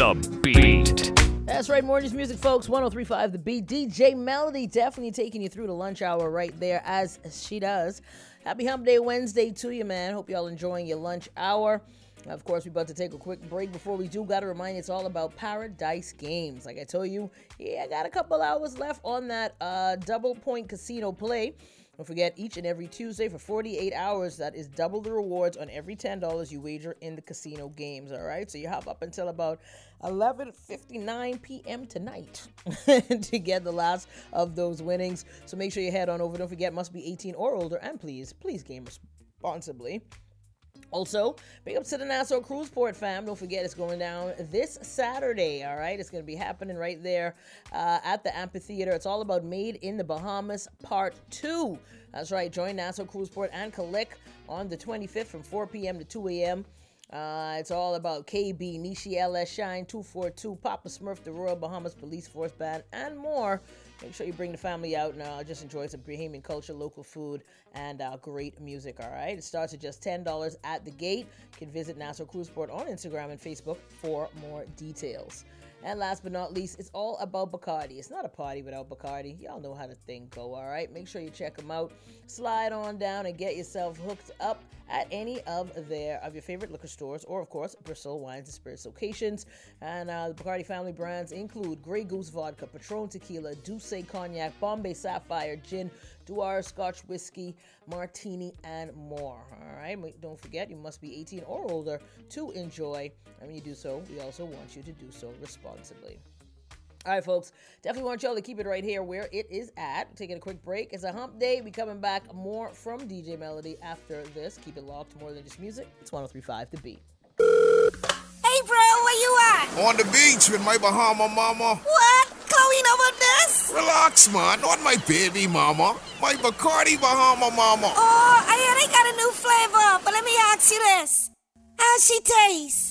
The Beat. That's right, Morning's Music, folks. 103.5 The Beat. DJ Melody definitely taking you through the lunch hour right there, as she does. Happy Hump Day Wednesday to you, man. Hope y'all enjoying your lunch hour. Of course, we're about to take a quick break. Before we do, got to remind you, it's all about Paradise Games. Like I told you, I got a couple hours left on that double point casino play. Don't forget, each and every Tuesday for 48 hours, that is double the rewards on every $10 you wager in the casino games, all right? So you have up until about 11:59 p.m. tonight to get the last of those winnings. So make sure you head on over. Don't forget, must be 18 or older, and please game responsibly. Also, big up to the Nassau Cruise Port fam. Don't forget, it's going down this Saturday, all right? It's going to be happening right there at the amphitheater. It's all about Made in the Bahamas Part 2. That's right. Join Nassau Cruise Port and Kalik on the 25th from 4 p.m. to 2 a.m. It's all about KB, Nishi LS Shine, 242, Papa Smurf, the Royal Bahamas Police Force Band, and more. Make sure you bring the family out and just enjoy some Bahamian culture, local food, and great music, all right? It starts at just $10 at the gate. You can visit Nassau Cruise Port on Instagram and Facebook for more details. And last but not least, it's all about Bacardi. It's not a party without Bacardi. Y'all know how the thing go, all right? Make sure you check them out. Slide on down and get yourself hooked up at any of your favorite liquor stores, or of course, Bristol Wines and Spirits locations. And the Bacardi family brands include Grey Goose Vodka, Patron Tequila, Douce Cognac, Bombay Sapphire Gin, Dewar Scotch Whiskey, Martini, and more. All right, don't forget, you must be 18 or older to enjoy. And when you do so, we also want you to do so responsibly. All right, folks, definitely want y'all to keep it right here where it is at. Taking a quick break. It's a hump day. We coming back more from DJ Melody after this. Keep it locked, more than just music. It's 103.5 The Beat. Hey, bro, where you at? On the beach with my Bahama mama. What? Chloe know about this? Relax, man. Not my baby mama. My Bacardi Bahama mama. Oh, I hear they got a new flavor, but let me ask you this. How she taste?